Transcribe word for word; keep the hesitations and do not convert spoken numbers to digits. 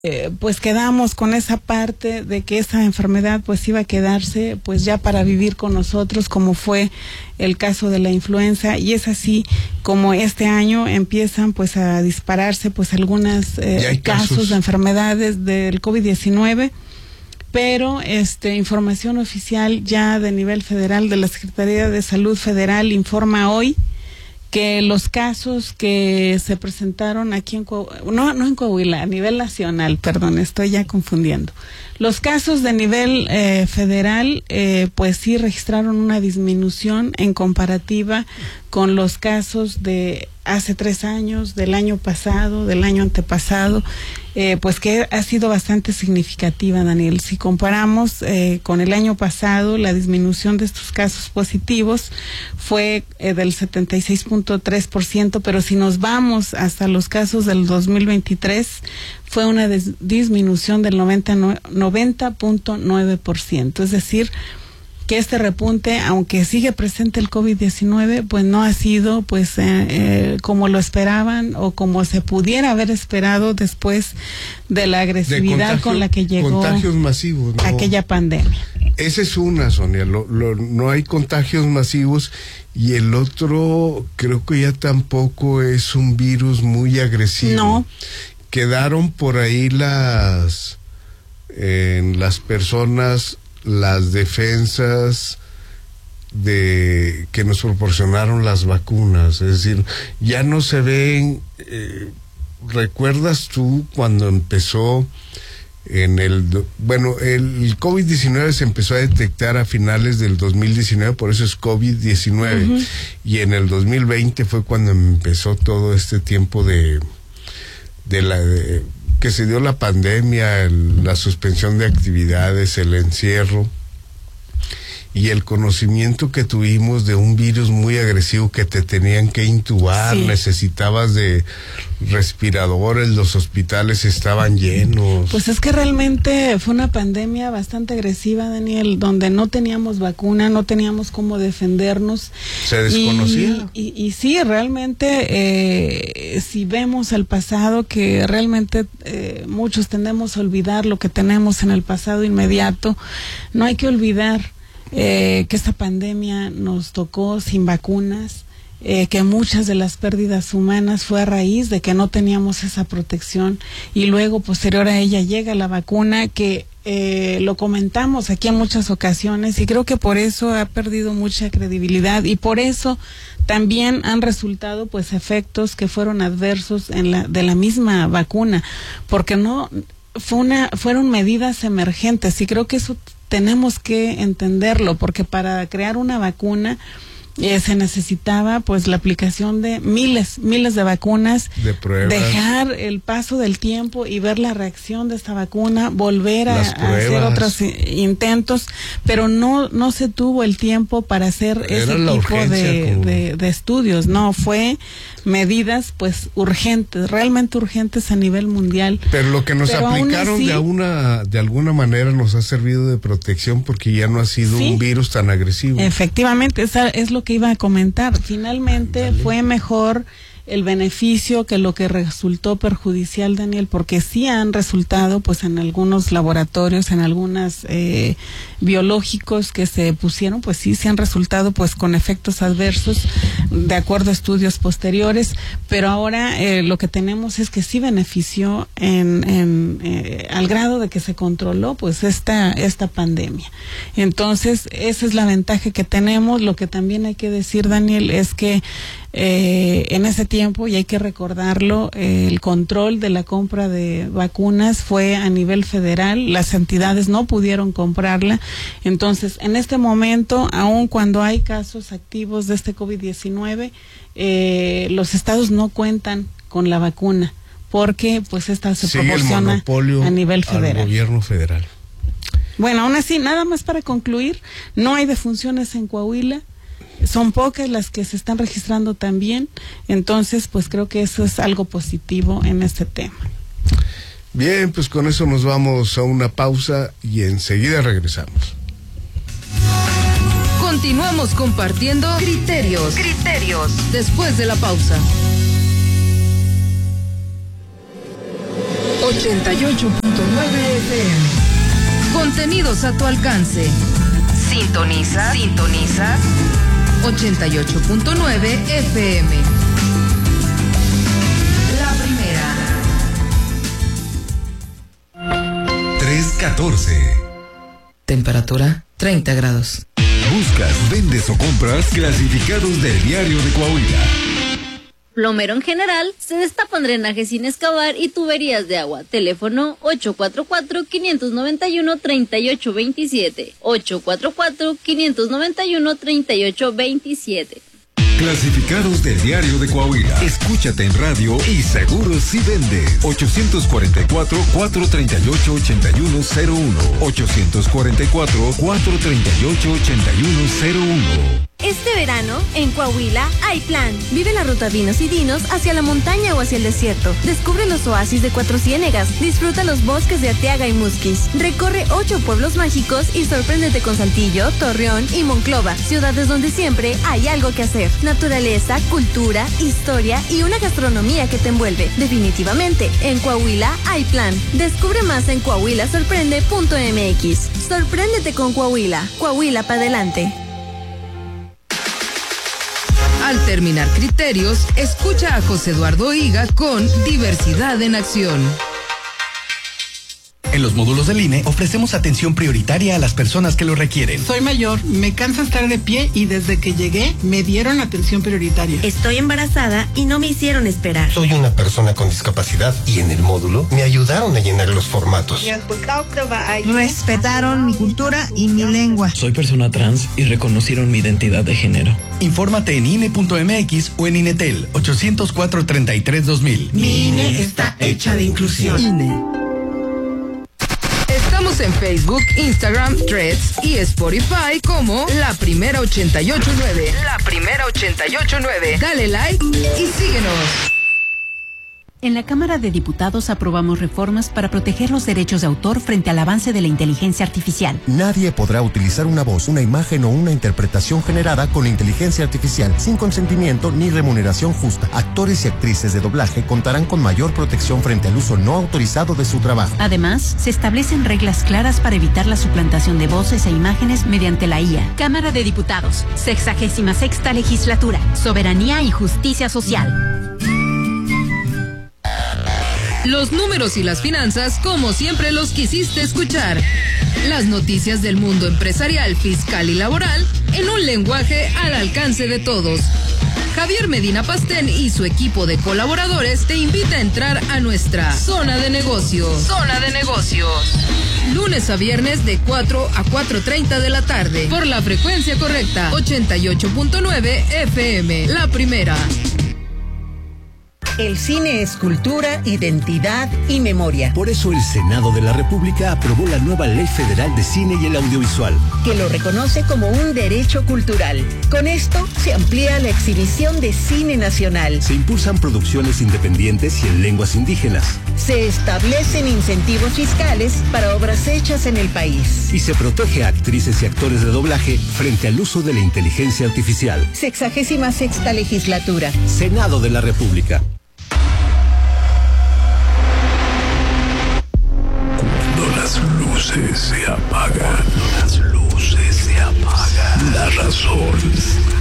Eh, pues quedamos con esa parte de que esa enfermedad pues iba a quedarse pues ya para vivir con nosotros, como fue el caso de la influenza, y es así como este año empiezan pues a dispararse pues algunas eh, casos, casos de enfermedades del COVID diecinueve, pero este información oficial ya de nivel federal de la Secretaría de Salud Federal informa hoy que los casos que se presentaron aquí en Coahuila, no, no en Coahuila, a nivel nacional, perdón, estoy ya confundiendo. Los casos de nivel eh, federal, eh, pues sí registraron una disminución en comparativa con los casos de hace tres años, del año pasado, del año antepasado, eh, pues que ha sido bastante significativa, Daniel. Si comparamos eh, con el año pasado, la disminución de estos casos positivos fue eh, del setenta y seis punto tres por ciento, pero si nos vamos hasta los casos del dos mil veintitrés, fue una des- disminución del noventa punto nueve por ciento, es decir, que este repunte, aunque sigue presente el COVID diecinueve, pues no ha sido pues eh, eh, como lo esperaban o como se pudiera haber esperado después de la agresividad contagio, con la que llegó contagios masivos, ¿no? Aquella pandemia. Esa es una, Sonia, lo, lo, no hay contagios masivos, y el otro creo que ya tampoco es un virus muy agresivo. No. Quedaron por ahí las en las personas las defensas de que nos proporcionaron las vacunas, es decir, ya no se ven. Eh, ¿recuerdas tú cuando empezó en el, bueno, el COVID diecinueve se empezó a detectar a finales del dos mil diecinueve, por eso es COVID diecinueve, uh-huh. Y en el dos mil veinte fue cuando empezó todo este tiempo de de la de, que se dio la pandemia, el, la suspensión de actividades, el encierro y el conocimiento que tuvimos de un virus muy agresivo que te tenían que intubar, sí. Necesitabas de respiradores, los hospitales estaban llenos. Pues es que realmente fue una pandemia bastante agresiva, Daniel, donde no teníamos vacuna, no teníamos cómo defendernos. Se desconocía. Y, y, y sí, realmente, eh, si vemos al pasado, que realmente eh, muchos tendemos a olvidar lo que tenemos en el pasado inmediato, no hay que olvidar Eh, que esta pandemia nos tocó sin vacunas, eh, que muchas de las pérdidas humanas fue a raíz de que no teníamos esa protección, y luego posterior a ella llega la vacuna, que eh, lo comentamos aquí en muchas ocasiones, y creo que por eso ha perdido mucha credibilidad, y por eso también han resultado pues efectos que fueron adversos en la de la misma vacuna, porque no fue una fueron medidas emergentes, y creo que eso tenemos que entenderlo, porque para crear una vacuna eh, se necesitaba pues la aplicación de miles, miles de vacunas, de pruebas, dejar el paso del tiempo y ver la reacción de esta vacuna, volver a, a hacer otros intentos, pero no no se tuvo el tiempo para hacer Era ese tipo de, como... de, de estudios, no, fue medidas pues urgentes, realmente urgentes a nivel mundial. Pero lo que nos pero aplicaron así, de una de alguna manera nos ha servido de protección, porque ya no ha sido sí, un virus tan agresivo. Efectivamente, esa es lo que iba a comentar. Finalmente Dale. fue mejor el beneficio que lo que resultó perjudicial, Daniel, porque sí han resultado pues en algunos laboratorios, en algunas eh, biológicos que se pusieron, pues sí se han resultado pues con efectos adversos de acuerdo a estudios posteriores, pero ahora eh, lo que tenemos es que sí benefició en, en eh, al grado de que se controló pues esta esta pandemia. Entonces esa es la ventaja que tenemos. Lo que también hay que decir, Daniel, es que Eh, en ese tiempo, y hay que recordarlo, eh, el control de la compra de vacunas fue a nivel federal, las entidades no pudieron comprarla. Entonces, en este momento, aun cuando hay casos activos de este COVID diecinueve, eh, los estados no cuentan con la vacuna, porque pues esta se Sigue proporciona a nivel federal. Al gobierno federal. Bueno, aún así, nada más para concluir, no hay defunciones en Coahuila. Son pocas las que se están registrando también, entonces pues creo que eso es algo positivo en este tema. Bien, pues con eso nos vamos a una pausa y enseguida regresamos. Continuamos compartiendo criterios, criterios, después de la pausa. ochenta y ocho punto nueve F M. Contenidos a tu alcance. Sintoniza, sintoniza ochenta y ocho punto nueve F M. La primera. tres catorce. Temperatura treinta grados. Buscas, vendes o compras clasificados del Diario de Coahuila. Plomero en general, se destapan drenajes sin excavar y tuberías de agua. Teléfono ocho cuatro cuatro, cinco nueve uno, tres ocho dos siete. ocho cuatro cuatro, cinco nueve uno, tres ocho dos siete. Clasificados del Diario de Coahuila. Escúchate en radio y seguro si vendes. ocho cuatro cuatro, cuatro tres ocho, ocho uno cero uno. ocho cuatro cuatro, cuatro tres ocho, ocho uno cero uno. Este verano, en Coahuila, hay plan. Vive la ruta Vinos y Dinos hacia la montaña o hacia el desierto. Descubre los oasis de Cuatro Ciénegas. Disfruta los bosques de Arteaga y Musquis. Recorre ocho pueblos mágicos y sorpréndete con Saltillo, Torreón y Monclova. Ciudades donde siempre hay algo que hacer. Naturaleza, cultura, historia y una gastronomía que te envuelve. Definitivamente, en Coahuila hay plan. Descubre más en coahuila sorprende punto m x. Sorpréndete con Coahuila. Coahuila para adelante. Al terminar Criterios, escucha a José Eduardo Higa con Diversidad en Acción. En los módulos del I N E ofrecemos atención prioritaria a las personas que lo requieren. Soy mayor, me cansa estar de pie y desde que llegué me dieron atención prioritaria. Estoy embarazada y no me hicieron esperar. Soy una persona con discapacidad y en el módulo me ayudaron a llenar los formatos. Respetaron mi cultura y mi lengua. Soy persona trans y reconocieron mi identidad de género. Infórmate en I N E punto m x o en Inetel ocho cero cuatro, treinta y tres, dos mil. Mi I N E está hecha de inclusión. I N E. Estamos en Facebook, Instagram, Threads y Spotify como La Primera ochenta y ocho nueve. La Primera ochenta y ocho nueve. Dale like y síguenos. En la Cámara de Diputados aprobamos reformas para proteger los derechos de autor frente al avance de la inteligencia artificial. Nadie podrá utilizar una voz, una imagen o una interpretación generada con inteligencia artificial sin consentimiento ni remuneración justa. Actores y actrices de doblaje contarán con mayor protección frente al uso no autorizado de su trabajo. Además, se establecen reglas claras para evitar la suplantación de voces e imágenes mediante la I A. Cámara de Diputados, sexagésima sexta legislatura, soberanía y justicia social. Los números y las finanzas como siempre los quisiste escuchar. Las noticias del mundo empresarial, fiscal y laboral en un lenguaje al alcance de todos. Javier Medina Pastén y su equipo de colaboradores te invita a entrar a nuestra Zona de Negocios. Zona de Negocios. Lunes a viernes de cuatro a cuatro treinta de la tarde. Por la frecuencia correcta, ochenta y ocho punto nueve F M. La Primera. El cine es cultura, identidad y memoria. Por eso el Senado de la República aprobó la nueva Ley Federal de Cine y el Audiovisual, que lo reconoce como un derecho cultural. Con esto se amplía la exhibición de cine nacional. Se impulsan producciones independientes y en lenguas indígenas. Se establecen incentivos fiscales para obras hechas en el país. Y se protege a actrices y actores de doblaje frente al uso de la inteligencia artificial. Sexagésima sexta legislatura. Senado de la República. Las luces se apagan, las luces se apagan. La razón